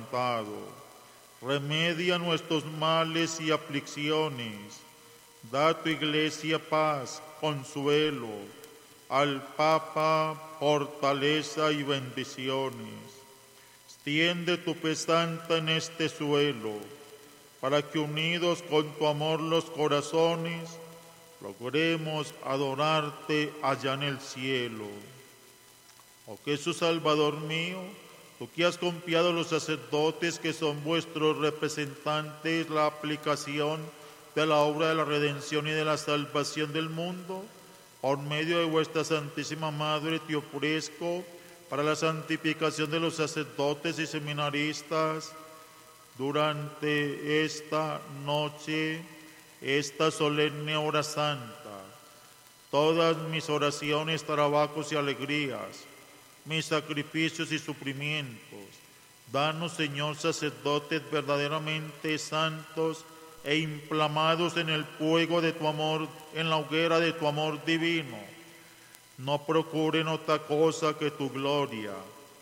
quebrantado. Remedia nuestros males y aflicciones. Da a tu Iglesia paz, consuelo. Al Papa fortaleza y bendiciones. Extiende tu fe santa en este suelo, para que unidos con tu amor los corazones, logremos adorarte allá en el cielo. Oh Jesús Salvador mío, tú que has confiado a los sacerdotes que son vuestros representantes la aplicación de la obra de la redención y de la salvación del mundo, por medio de vuestra Santísima Madre te ofrezco para la santificación de los sacerdotes y seminaristas durante esta noche, esta solemne hora santa, todas mis oraciones, trabajos y alegrías, mis sacrificios y sufrimientos. Danos, Señor, sacerdotes verdaderamente santos e inflamados en el fuego de tu amor, en la hoguera de tu amor divino. No procuren otra cosa que tu gloria.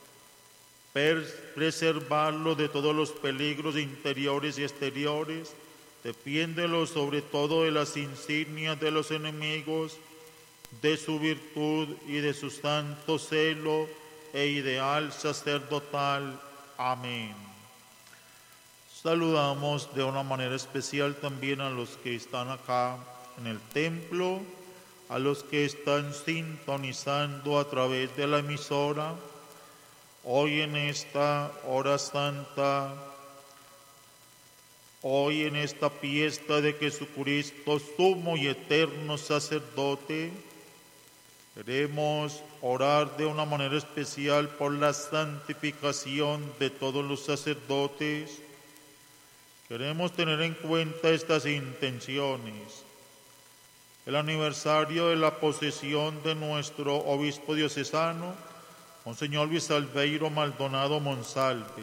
Preservarlo de todos los peligros interiores y exteriores. Defiéndelo sobre todo de las insignias de los enemigos, de su virtud y de su santo celo e ideal sacerdotal. Amén. Saludamos de una manera especial también a los que están acá en el templo, a los que están sintonizando a través de la emisora. Hoy en esta hora santa, hoy en esta fiesta de Jesucristo, sumo y eterno sacerdote, queremos orar de una manera especial por la santificación de todos los sacerdotes. Queremos tener en cuenta estas intenciones. El aniversario de la posesión de nuestro obispo diocesano, Monseñor Luis Albeiro Maldonado Monsalve,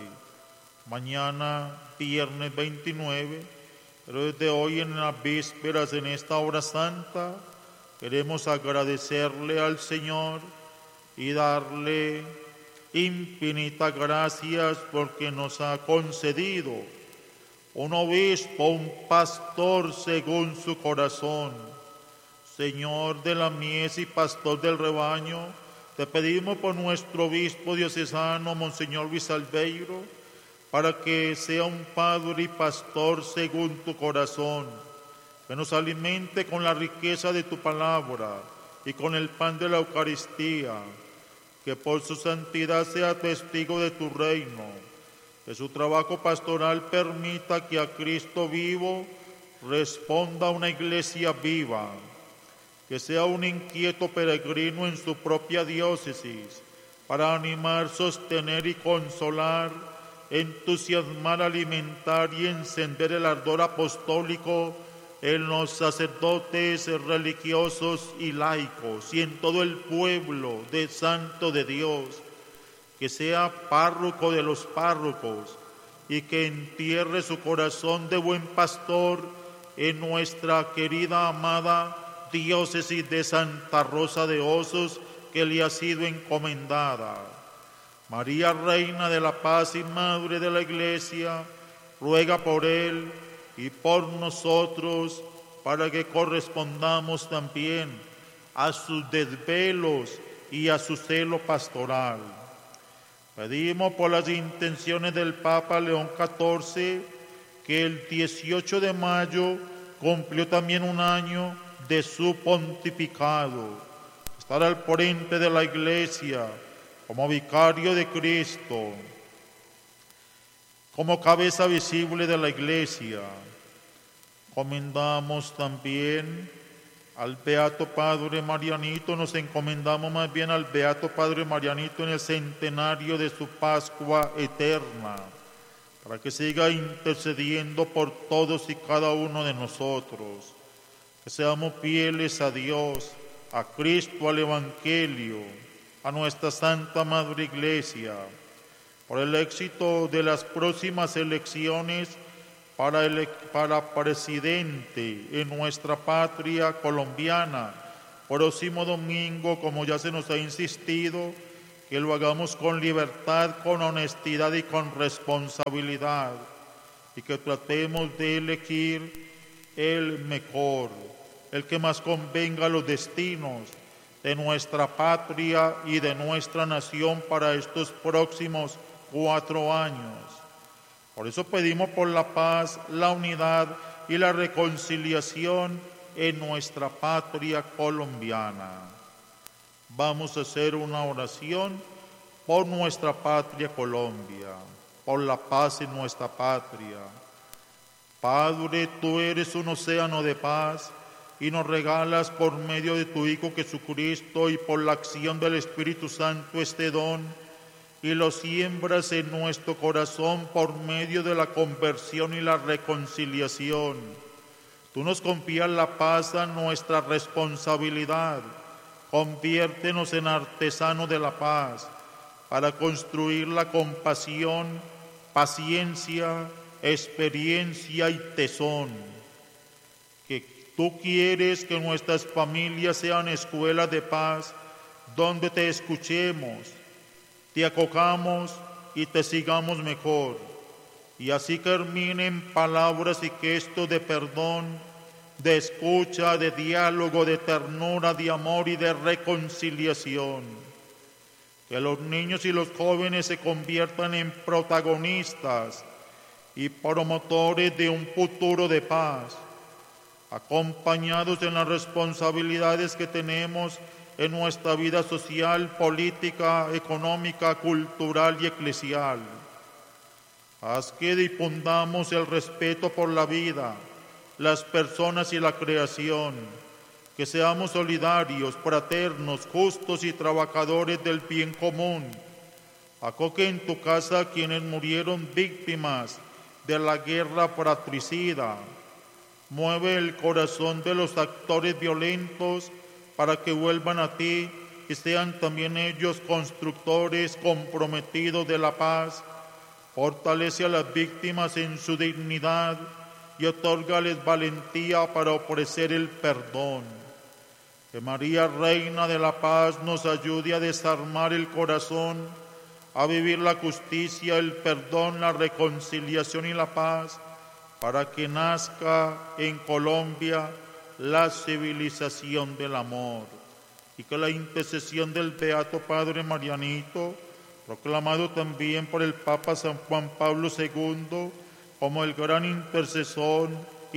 mañana viernes 29, pero desde hoy en las vísperas, en esta hora santa, queremos agradecerle al Señor y darle infinitas gracias porque nos ha concedido un obispo, un pastor según su corazón. Señor de la mies y pastor del rebaño, te pedimos por nuestro obispo diocesano, Monseñor Luis Albeiro, para que sea un padre y pastor según tu corazón, que nos alimente con la riqueza de tu palabra y con el pan de la Eucaristía, que por su santidad sea testigo de tu reino, que su trabajo pastoral permita que a Cristo vivo responda una iglesia viva, que sea un inquieto peregrino en su propia diócesis, para animar, sostener y consolar, entusiasmar, alimentar y encender el ardor apostólico en los sacerdotes religiosos y laicos y en todo el pueblo de santo de Dios, que sea párroco de los párrocos y que entierre su corazón de buen pastor en nuestra querida, amada diócesis de Santa Rosa de Osos, que le ha sido encomendada. María, Reina de la Paz y Madre de la Iglesia, ruega por él y por nosotros, para que correspondamos también a sus desvelos y a su celo pastoral. Pedimos por las intenciones del Papa León XIV, que el 18 de mayo cumplió también un año de su pontificado, estar al frente de la Iglesia como vicario de Cristo, como cabeza visible de la Iglesia. Encomendamos también al Beato Padre Marianito, nos encomendamos más bien al Beato Padre Marianito en el centenario de su Pascua eterna, para que siga intercediendo por todos y cada uno de nosotros, que seamos fieles a Dios, a Cristo, al Evangelio, a nuestra Santa Madre Iglesia, por el éxito de las próximas elecciones para presidente en nuestra patria colombiana. Próximo domingo, como ya se nos ha insistido, que lo hagamos con libertad, con honestidad y con responsabilidad, y que tratemos de elegir el mejor, el que más convenga a los destinos de nuestra patria y de nuestra nación para estos próximos 4 años. Por eso pedimos por la paz, la unidad y la reconciliación en nuestra patria colombiana. Vamos a hacer una oración por nuestra patria Colombia, por la paz en nuestra patria. Padre, tú eres un océano de paz y nos regalas por medio de tu Hijo Jesucristo y por la acción del Espíritu Santo este don, y lo siembras en nuestro corazón por medio de la conversión y la reconciliación. Tú nos confías la paz a nuestra responsabilidad. Conviértenos en artesanos de la paz para construirla con pasión, paciencia, experiencia y tesón. Que tú quieres que nuestras familias sean escuelas de paz donde te escuchemos, te acojamos y te sigamos mejor, y así terminen palabras y gestos de perdón, de escucha, de diálogo, de ternura, de amor y de reconciliación. Que los niños y los jóvenes se conviertan en protagonistas y promotores de un futuro de paz, acompañados en las responsabilidades que tenemos en nuestra vida social, política, económica, cultural y eclesial. Haz que difundamos el respeto por la vida, las personas y la creación, que seamos solidarios, fraternos, justos y trabajadores del bien común. Acoge en tu casa a quienes murieron víctimas de la guerra fratricida. Mueve el corazón de los actores violentos para que vuelvan a ti y sean también ellos constructores comprometidos de la paz. Fortalece a las víctimas en su dignidad y otórgales valentía para ofrecer el perdón. Que María, Reina de la Paz, nos ayude a desarmar el corazón, a vivir la justicia, el perdón, la reconciliación y la paz, para que nazca en Colombia la civilización del amor, y que la intercesión del Beato Padre Marianito, proclamado también por el Papa San Juan Pablo II como el gran intercesor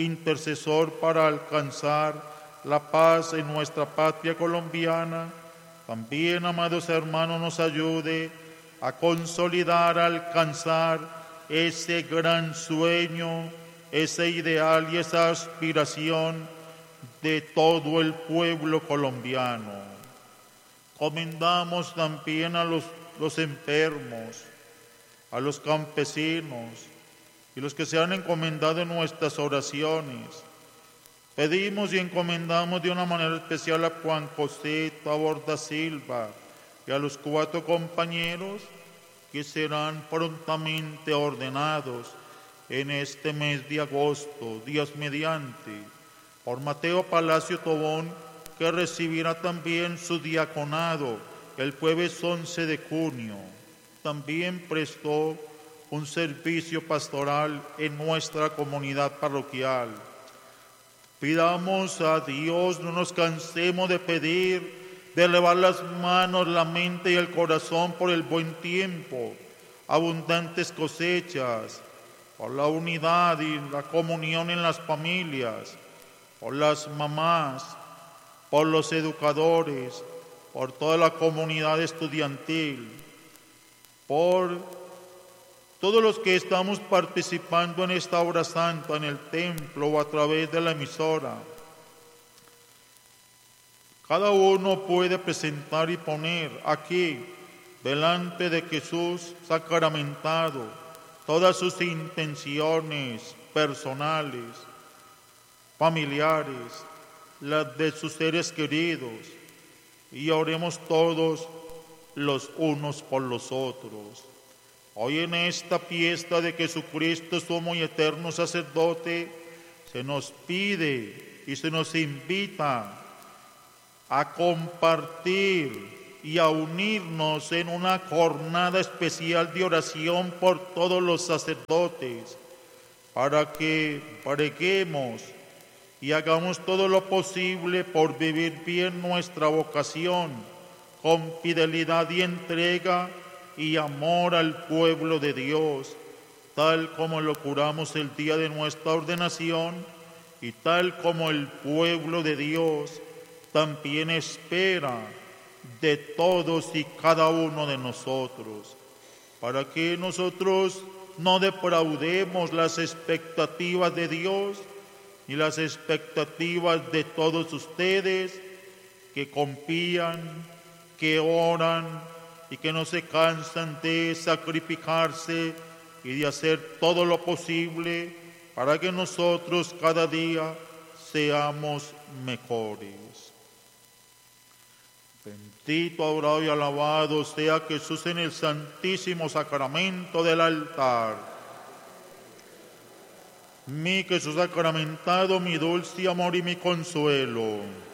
para alcanzar la paz en nuestra patria colombiana, también, amados hermanos, nos ayude a consolidar, a alcanzar ese gran sueño, ese ideal y esa aspiración de todo el pueblo colombiano. Comendamos también a los enfermos, a los campesinos y los que se han encomendado en nuestras oraciones. Pedimos y encomendamos de una manera especial a Juan José Taborda Silva y a los 4 compañeros que serán prontamente ordenados en este mes de agosto, Dios mediante, por Mateo Palacio Tobón, que recibirá también su diaconado el jueves 11 de junio. También prestó un servicio pastoral en nuestra comunidad parroquial. Pidamos a Dios, no nos cansemos de pedir, de elevar las manos, la mente y el corazón por el buen tiempo, abundantes cosechas, por la unidad y la comunión en las familias, por las mamás, por los educadores, por toda la comunidad estudiantil, por todos los que estamos participando en esta hora santa en el templo o a través de la emisora. Cada uno puede presentar y poner aquí, delante de Jesús sacramentado, todas sus intenciones personales, familiares, las de sus seres queridos, y oremos todos los unos por los otros. Hoy en esta fiesta de Jesucristo, sumo y eterno sacerdote, se nos pide y se nos invita a compartir y a unirnos en una jornada especial de oración por todos los sacerdotes, para que preguemos y hagamos todo lo posible por vivir bien nuestra vocación, con fidelidad y entrega y amor al pueblo de Dios, tal como lo juramos el día de nuestra ordenación y tal como el pueblo de Dios también espera de todos y cada uno de nosotros, para que nosotros no defraudemos las expectativas de Dios ni las expectativas de todos ustedes que confían, que oran y que no se cansan de sacrificarse y de hacer todo lo posible para que nosotros cada día seamos mejores. Bendito, adorado y alabado sea Jesús en el santísimo sacramento del altar. Mi Jesús sacramentado, mi dulce amor y mi consuelo.